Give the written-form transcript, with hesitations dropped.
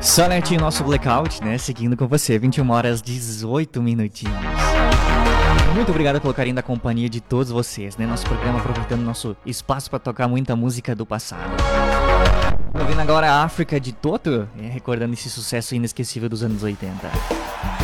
Somente nosso blackout, né? Seguindo com você, 21 horas 18 minutinhos. Muito obrigado pelo carinho da companhia de todos vocês, né? Nosso programa aproveitando nosso espaço para tocar muita música do passado. Ouvindo agora a África de Toto, recordando esse sucesso inesquecível dos anos 80.